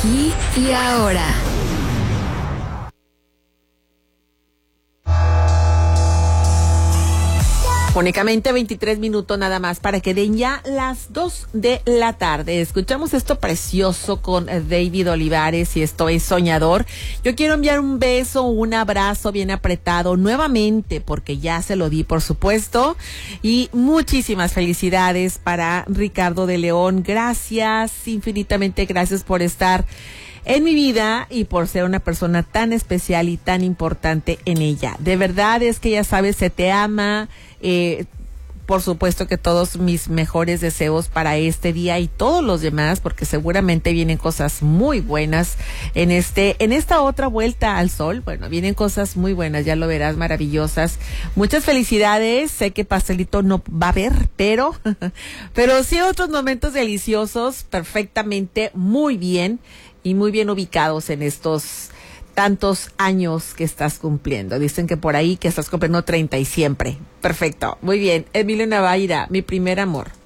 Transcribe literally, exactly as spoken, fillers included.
aquí y ahora. Únicamente veintitrés minutos nada más para que den ya las dos de la tarde. Escuchamos esto precioso con David Olivares y esto es Soñador. Yo quiero enviar un beso, un abrazo bien apretado nuevamente porque ya se lo di, por supuesto. Y muchísimas felicidades para Ricardo de León. Gracias, infinitamente gracias por estar en mi vida y por ser una persona tan especial y tan importante en ella. De verdad es que ya sabes, se te ama. Eh, por supuesto que todos mis mejores deseos para este día y todos los demás, porque seguramente vienen cosas muy buenas en este, en esta otra vuelta al sol. Bueno, vienen cosas muy buenas, ya lo verás, maravillosas. Muchas felicidades. Sé que pastelito no va a haber, pero, pero sí otros momentos deliciosos, perfectamente, muy bien y muy bien ubicados en estos tantos años que estás cumpliendo. Dicen que por ahí que estás cumpliendo treinta y siempre. Perfecto, muy bien. Emilio Navaira, mi primer amor.